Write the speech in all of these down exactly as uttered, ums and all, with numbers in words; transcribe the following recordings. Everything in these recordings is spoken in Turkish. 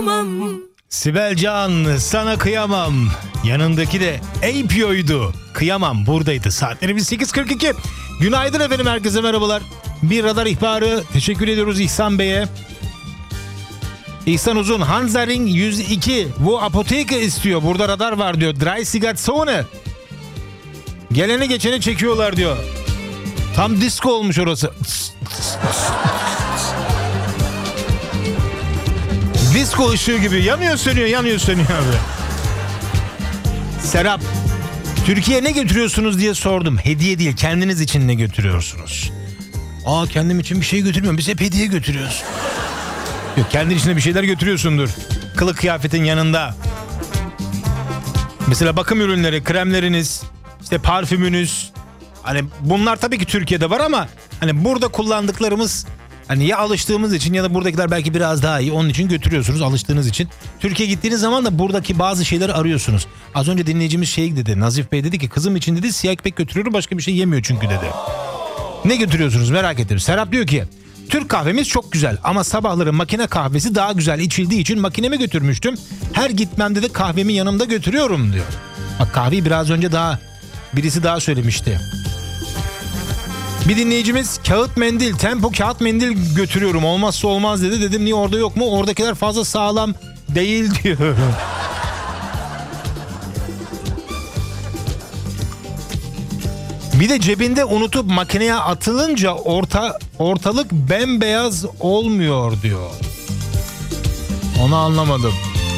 Sibel Can, sana kıyamam. Yanındaki de Apio'ydu. Kıyamam buradaydı. Saatlerimiz sekiz kırk iki. Günaydın efendim, herkese merhabalar. Bir radar ihbarı. Teşekkür ediyoruz İhsan Bey'e. İhsan Uzun, Hanzaring yüz iki. Bu apoteke istiyor. Burada radar var diyor. Dreisigatzone. Geleni geçeni çekiyorlar diyor. Tam disco olmuş orası. Disco ışığı gibi yanıyor sönüyor yanıyor sönüyor abi. Serap, Türkiye'ye ne götürüyorsunuz diye sordum. Hediye değil, kendiniz için ne götürüyorsunuz? Aa, kendim için bir şey götürmüyorum, biz hep hediye götürüyoruz. Yok, kendin içine bir şeyler götürüyorsundur. Kılık kıyafetin yanında. Mesela bakım ürünleri, kremleriniz, işte parfümünüz. Hani bunlar tabii ki Türkiye'de var ama hani burada kullandıklarımız, hani ya alıştığımız için ya da buradakiler belki biraz daha iyi. Onun için götürüyorsunuz, alıştığınız için. Türkiye'ye gittiğiniz zaman da buradaki bazı şeyleri arıyorsunuz. Az önce dinleyicimiz şey dedi, Nazif Bey dedi ki kızım için dedi siyah ekmek götürüyorum, başka bir şey yemiyor çünkü dedi. Ne götürüyorsunuz merak ettim. Serap diyor ki Türk kahvemiz çok güzel ama sabahları makine kahvesi daha güzel içildiği için makineme götürmüştüm. Her gitmemde de kahvemi yanımda götürüyorum diyor. Bak, kahveyi biraz önce daha birisi daha söylemişti. Bir dinleyicimiz kağıt mendil, tempo kağıt mendil götürüyorum, olmazsa olmaz dedi. Dedim niye, orada yok mu? Oradakiler fazla sağlam değil diyor. Bir de cebinde unutup makineye atılınca orta ortalık bembeyaz olmuyor diyor. Onu anlamadım.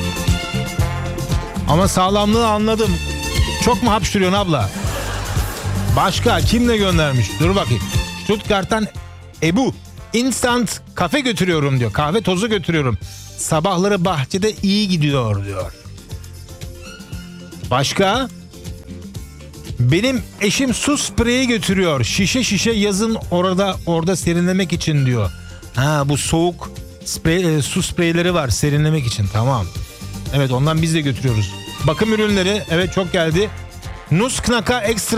Ama sağlamlığı anladım. Çok mu hapşırıyorsun abla? Başka kimle göndermiş? Dur bakayım. Stuttgart'tan Ebu. Instant kafe götürüyorum diyor. Kahve tozu götürüyorum. Sabahları bahçede iyi gidiyor diyor. Başka? Benim eşim su spreyi götürüyor. Şişe şişe yazın orada orada serinlemek için diyor. Ha, bu soğuk sprey, e, su spreyleri var serinlemek için, tamam. Evet, ondan biz de götürüyoruz. Bakım ürünleri, evet çok geldi. Nussknacker ekstra